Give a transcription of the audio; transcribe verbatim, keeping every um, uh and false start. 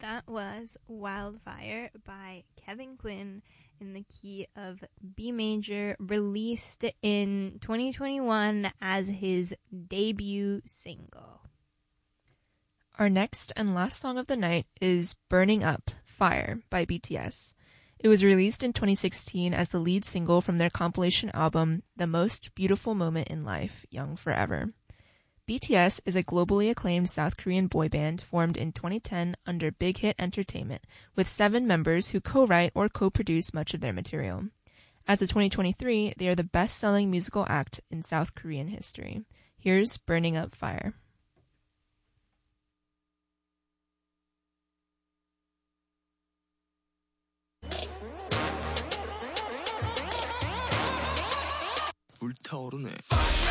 That was Wildfire by Kevin Quinn in the key of B major, released in twenty twenty-one as his debut single. Our next and last song of the night is Burning Up, Fire by B T S. It was released in twenty sixteen as the lead single from their compilation album, The Most Beautiful Moment in Life, Young Forever. B T S is a globally acclaimed South Korean boy band formed in twenty ten under Big Hit Entertainment, with seven members who co-write or co-produce much of their material. As of twenty twenty-three, they are the best-selling musical act in South Korean history. Here's Burning Up Fire. 불타오르네.